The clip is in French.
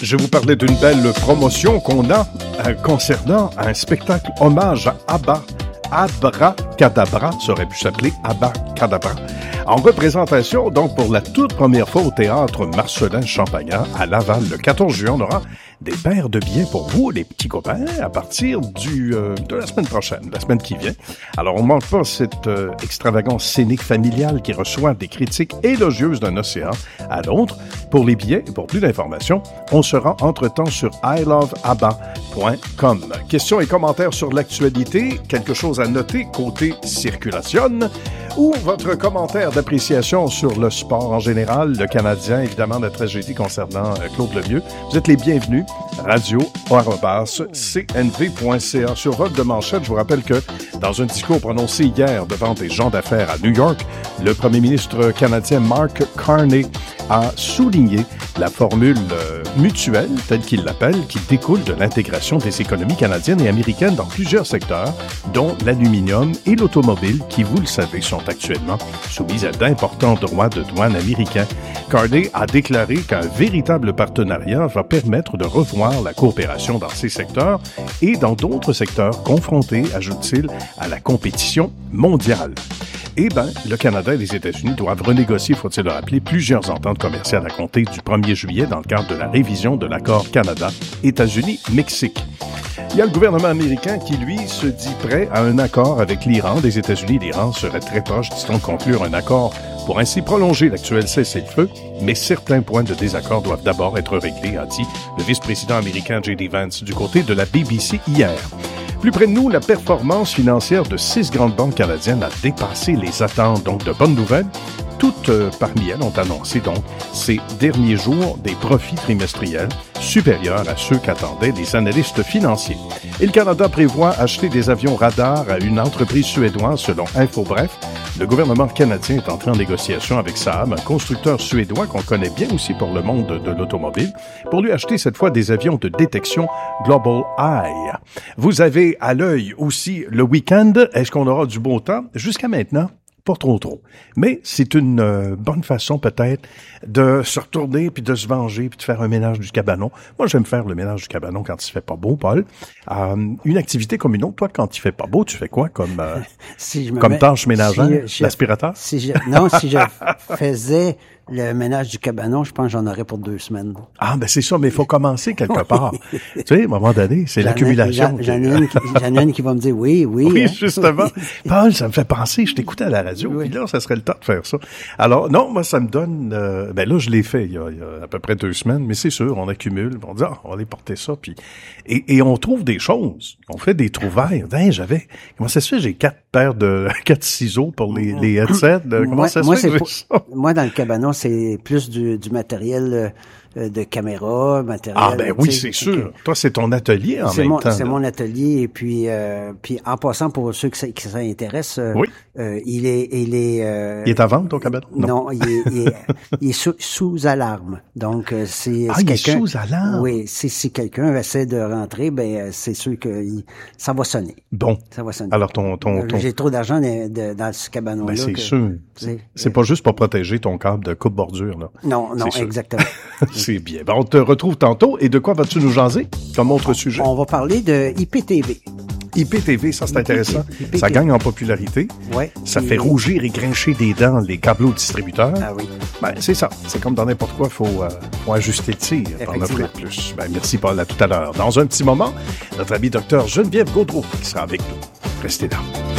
Je vous parlais d'une belle promotion qu'on a concernant un spectacle hommage à ABBA. Abracadabra, ça aurait pu s'appeler Abracadabra. En représentation, donc, pour la toute première fois au théâtre Marcellin Champagnat à Laval, le 14 juin, on aura des paires de billets pour vous, les petits copains, à partir de la semaine prochaine, la semaine qui vient. Alors, on ne manque pas cette extravagance scénique familiale qui reçoit des critiques élogieuses d'un océan à l'autre. Pour les billets et pour plus d'informations, on se rend entre-temps sur iloveabba.com. Questions et commentaires sur l'actualité, quelque chose à noter côté circulation, ou votre commentaire d'appréciation sur le sport en général, le Canadien, évidemment, la tragédie concernant Claude Lemieux. Vous êtes les bienvenus. radio@cnv.ca. Sur votre de manchette, je vous rappelle que dans un discours prononcé hier devant des gens d'affaires à New York, le premier ministre canadien Mark Carney a souligné la formule mutuelle, telle qu'il l'appelle, qui découle de l'intégration des économies canadiennes et américaines dans plusieurs secteurs, dont l'aluminium et l'automobile, qui, vous le savez, sont actuellement soumises à d'importants droits de douane américains. Carney a déclaré qu'un véritable partenariat va permettre de revoir la coopération dans ces secteurs et dans d'autres secteurs confrontés, ajoute-t-il, à la compétition mondiale. Eh bien, le Canada et les États-Unis doivent renégocier, faut-il le rappeler, plusieurs ententes commerciales à compter du 1er juillet dans le cadre de la révision de l'accord Canada-États-Unis-Mexique. Il y a le gouvernement américain qui, lui, se dit prêt à un accord avec l'Iran. Des États-Unis, l'Iran serait très proche, dit-on, de conclure un accord pour ainsi prolonger l'actuel cessez-le-feu, mais certains points de désaccord doivent d'abord être réglés, a dit le vice-président américain J.D. Vance du côté de la BBC hier. Plus près de nous, la performance financière de 6 grandes banques canadiennes a dépassé les attentes, donc de bonnes nouvelles. Toutes parmi elles ont annoncé donc ces derniers jours des profits trimestriels supérieurs à ceux qu'attendaient les analystes financiers. Et le Canada prévoit acheter des avions radars à une entreprise suédoise selon InfoBref. Le gouvernement canadien est entré en négociation avec Saab, un constructeur suédois qu'on connaît bien aussi pour le monde de l'automobile, pour lui acheter cette fois des avions de détection Global Eye. Vous avez à l'œil aussi le week-end. Est-ce qu'on aura du beau temps? Jusqu'à maintenant, pas trop. Mais c'est une bonne façon peut-être de se retourner puis de se venger puis de faire un ménage du cabanon. Moi, j'aime faire le ménage du cabanon quand il fait pas beau, Paul. Une activité comme une autre. Toi, quand il fait pas beau, tu fais quoi comme tâche ménagère? L'aspirateur? Si je faisais le ménage du cabanon, je pense que j'en aurais pour 2 semaines. Ah, ben c'est ça, mais il faut commencer quelque part. Tu sais, à un moment donné, c'est l'accumulation. J'en ai une qui va me dire oui. Oui, justement. Paul, ça me fait penser, je t'écoutais à la radio, puis là, ça serait le temps de faire ça. Alors, non, moi, ça me donne... ben là, je l'ai fait il y a à peu près 2 semaines, mais c'est sûr, on accumule, on dit, on va aller porter ça, puis... Et on trouve des choses. On fait des trouvailles. Comment ça se fait, j'ai 4 paires de 4 ciseaux pour les headsets. Comment ça se fait? Moi, dans le cabanon, c'est plus du matériel de caméra, matériel. Ah ben oui, c'est sûr. Toi, c'est ton atelier en même temps. C'est mon atelier et puis en passant pour ceux qui s'intéressent, il est à vendre ton cabanon? Non, il est sous alarme. Donc c'est il est sous alarme. Oui, si quelqu'un essaie de rentrer, ben c'est sûr que ça va sonner. Bon. Ça va sonner. Alors ton j'ai trop d'argent dans ce cabanon là. Ben c'est sûr. C'est pas juste pour protéger ton câble de coupe bordure là. Non, exactement. C'est bien. Ben, on te retrouve tantôt. Et de quoi vas-tu nous jaser comme autre sujet? On va parler de IPTV. IPTV, ça c'est intéressant. Ça gagne en popularité. Ouais. Ça fait rougir et grincher des dents les câbleaux distributeurs. Ah oui. Ben, c'est ça. C'est comme dans n'importe quoi, faut ajuster le tir pour en offrir plus. Ben, merci Paul, à tout à l'heure. Dans un petit moment, notre ami docteur Geneviève Gaudreau qui sera avec nous. Restez là.